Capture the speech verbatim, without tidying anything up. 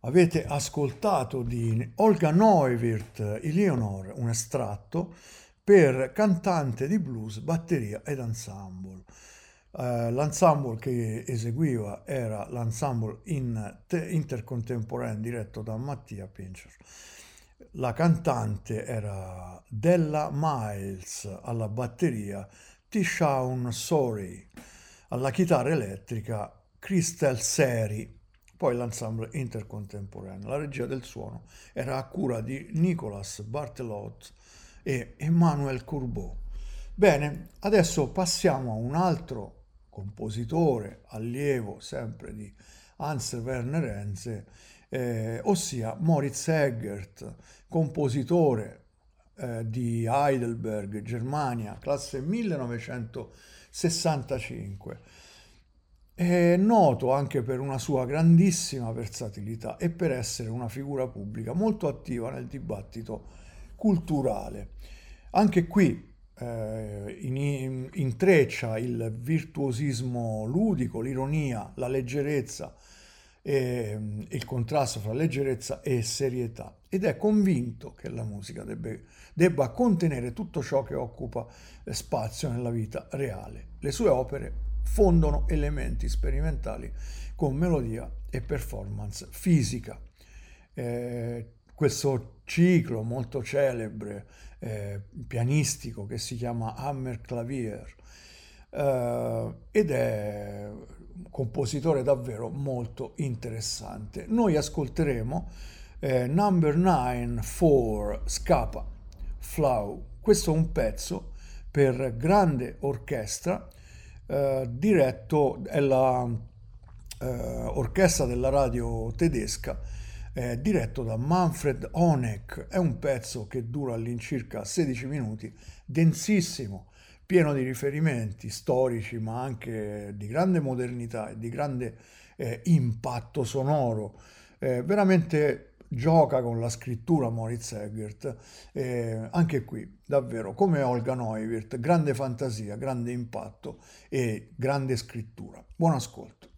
Avete ascoltato di Olga Neuwirth, Eleanor, un estratto per cantante di blues, batteria ed ensemble. Eh, l'ensemble che eseguiva era l'ensemble in te- intercontemporaneo diretto da Mattia Pincher. La cantante era Della Miles alla batteria, Tishaun Sorey alla chitarra elettrica, Christel Seri. Poi l'ensemble intercontemporaneo. La regia del suono era a cura di Nicolas Bartelot e Emmanuel Courbeau. Bene, adesso passiamo a un altro compositore, allievo sempre di Hans Werner Henze, eh, ossia Moritz Eggert, compositore eh, di Heidelberg, Germania, classe millenovecentosessantacinque. È noto anche per una sua grandissima versatilità e per essere una figura pubblica molto attiva nel dibattito culturale. Anche qui eh, in- in- intreccia il virtuosismo ludico, l'ironia, la leggerezza e mm, il contrasto fra leggerezza e serietà ed è convinto che la musica debba, debba contenere tutto ciò che occupa eh, spazio nella vita reale. Le sue opere fondono elementi sperimentali con melodia e performance fisica. Eh, questo ciclo molto celebre, eh, pianistico, che si chiama Hammer Clavier, eh, ed è un compositore davvero molto interessante. Noi ascolteremo eh, Number nine for Scapa Flow. Questo è un pezzo per grande orchestra, eh, diretto, è la eh, orchestra della radio tedesca, eh, diretto da Manfred Honeck. È un pezzo che dura all'incirca sedici minuti, densissimo, pieno di riferimenti storici, ma anche di grande modernità e di grande eh, impatto sonoro. Eh, veramente gioca con la scrittura Moritz Eggert, eh, anche qui davvero come Olga Neuwirth, grande fantasia, grande impatto e grande scrittura. Buon ascolto.